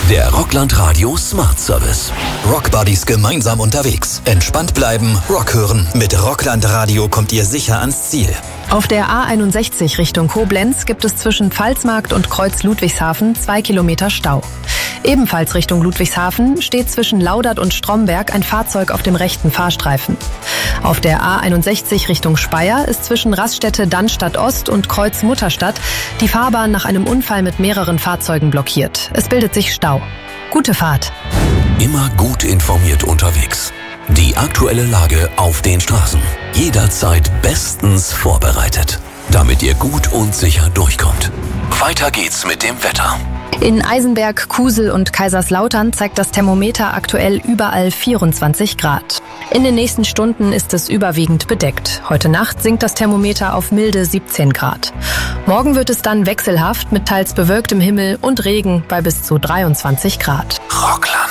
Der Rockland Radio Smart Service. Rockbuddies gemeinsam unterwegs. Entspannt bleiben, Rock hören. Mit Rockland Radio kommt ihr sicher ans Ziel. Auf der A61 Richtung Koblenz gibt es zwischen Pfalzmarkt und Kreuz Ludwigshafen 2 Kilometer Stau. Ebenfalls Richtung Ludwigshafen steht zwischen Laudert und Stromberg ein Fahrzeug auf dem rechten Fahrstreifen. Auf der A61 Richtung Speyer ist zwischen Raststätte Dannstatt Ost und Kreuz Mutterstadt die Fahrbahn nach einem Unfall mit mehreren Fahrzeugen blockiert. Es bildet sich Stau. Gute Fahrt. Immer gut informiert unterwegs. Die aktuelle Lage auf den Straßen. Jederzeit bestens vorbereitet, damit ihr gut und sicher durchkommt. Weiter geht's mit dem Wetter. In Eisenberg, Kusel und Kaiserslautern zeigt das Thermometer aktuell überall 24 Grad. In den nächsten Stunden ist es überwiegend bedeckt. Heute Nacht sinkt das Thermometer auf milde 17 Grad. Morgen wird es dann wechselhaft mit teils bewölktem Himmel und Regen bei bis zu 23 Grad. Rockland.